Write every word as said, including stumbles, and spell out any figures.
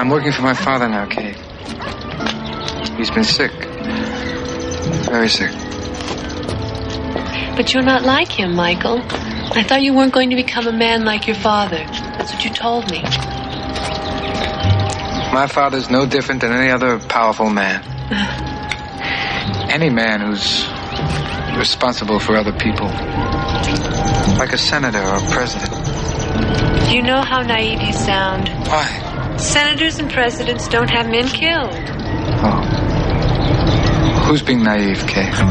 I'm working for my father now, Kate. He's been sick. Very sick. But you're not like him, Michael. I thought you weren't going to become a man like your father. That's what you told me. My father's no different than any other powerful man. Any man who's responsible for other people. Like a senator or a president. Do you know how naive you sound? Why? Senators and presidents don't have men killed. Oh. Who's being naive, Kay?